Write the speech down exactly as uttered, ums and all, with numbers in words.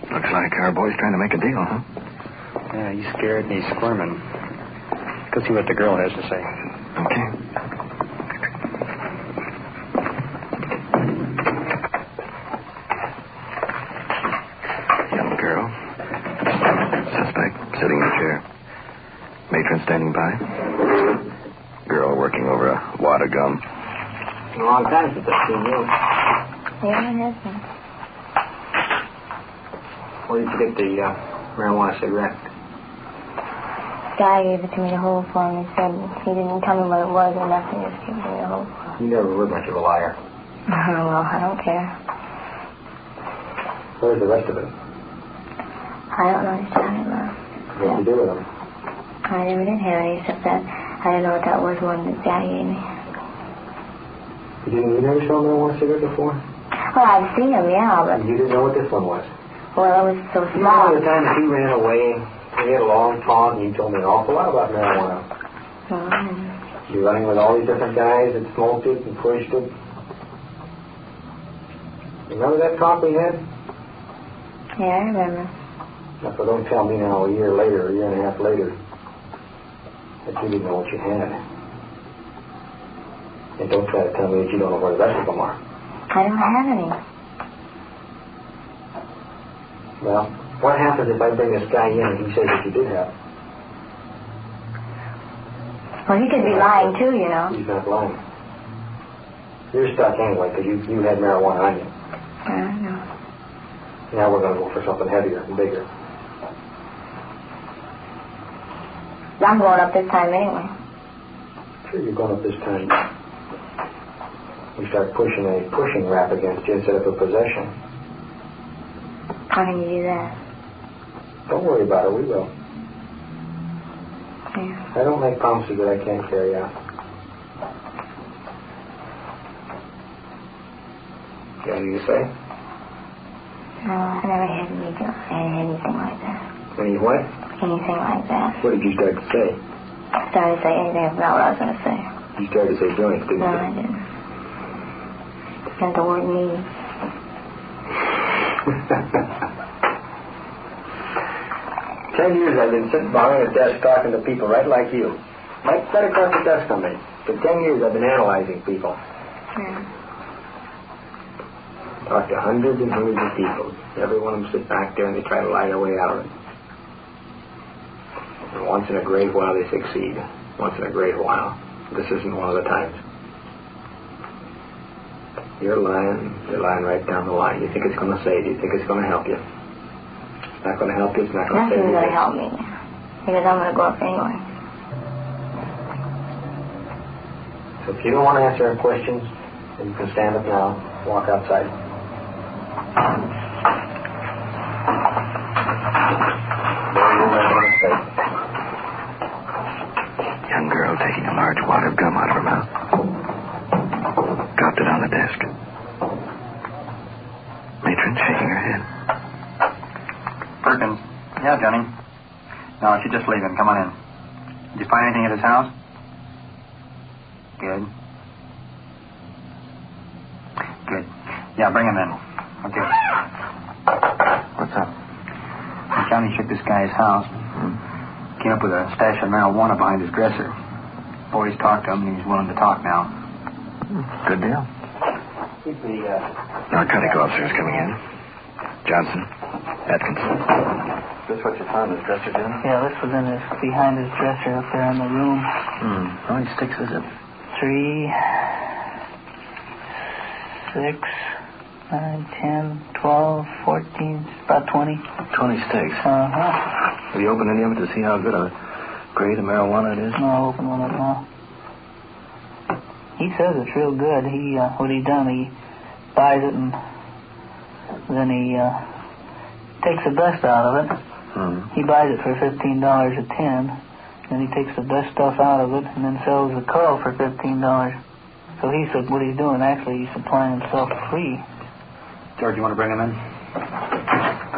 Looks like our boy's trying to make a deal, huh? Yeah, he's scared and he's squirming. Go see what the girl has to say. Okay. Young girl. Suspect sitting in a chair. Matron standing by. Girl working over a wad of gum. It's been a long time since I've seen you. Yeah, it has been. Where did you get the uh, marijuana cigarette? Guy gave it to me to hold for him. He said he didn't tell me what it was or nothing. He just gave it to me to hold for. You never were much of a liar. Well, I don't care. Where's the rest of it? I don't know what he's talking about. What did you do with them? I never did have any, except that I didn't know what that was one that Guy gave me. You didn't you never saw a marijuana cigarette before? Well, I've seen them, yeah, but... You didn't know what this one was? Well, it was so You small. remember the time that he ran away, we had a long talk, and you told me an awful lot about marijuana. Mm. You running with all these different guys that smoked it and pushed it. Remember that talk we had? Yeah, I remember. Now, so don't tell me now a year later, a year and a half later, that you didn't know what you had. And don't try to tell me that you don't know where the rest of them are. I don't have any. Well, what happens if I bring this guy in and he says that you did have? Well, he could be lying, too, you know. He's not lying. You're stuck anyway, because you, you had marijuana on you. I know. Now we're going to go for something heavier and bigger. I'm going up this time anyway. Sure, you're going up this time. We start pushing a pushing rap against you instead of a possession. How can you do that? Don't worry about it, we will. Yeah. I don't make promises that I can't carry out. You got anything to say? No, I never had any, anything like that. Any what? Anything like that. What did you start to say? I started to say anything about what I was going to say. You started to say joints, didn't No, you? I didn't. And the word me. Ten years I've been sitting behind a desk talking to people right like you. Right, right across the desk from me. For ten years I've been analyzing people. Yeah. Talked to hundreds and hundreds of people. Every one of them sit back there and they try to lie their way out of it. And once in a great while they succeed. Once in a great while. This isn't one of the times. You're lying. You're lying right down the line. You think it's going to save you. You think it's going to help you. It's not going to help you. It's not going to save you. Nothing's going to help me. Because I'm going to go up anyway. So if you don't want to answer our questions, then you can stand up now. Walk outside. Young girl taking a large wad of gum out of her mouth. Dropped it on the desk. Matron shaking her head. Perkins. Yeah, Johnny. No, she's just leaving. Come on in. Did you find anything at his house? Good. Good. Yeah, bring him in. Okay. What's up? Well, Johnny shook this guy's house. Hmm. Came up with a stash of marijuana behind his dresser. Boys talked to him, and he's willing to talk now. Good deal. Keep the, uh... Narcotic officers coming in. Johnson. Atkinson. Is this what you found his dresser, Jim? Yeah, this was in his, behind his dresser up there in the room. Hmm. How many sticks is it? Three, six, nine, ten, twelve, fourteen, about twenty. Twenty sticks. Uh-huh. Have you opened any of it to see how good a grade of marijuana it is? No, I'll open one up now. He says it's real good. He, uh, what he done, he buys it and then he, uh, takes the best out of it. Hmm. He buys it for fifteen dollars a tin. Then he takes the best stuff out of it and then sells the curl for fifteen dollars. So he said what he's doing, actually, he's supplying himself free. George, you want to bring him in?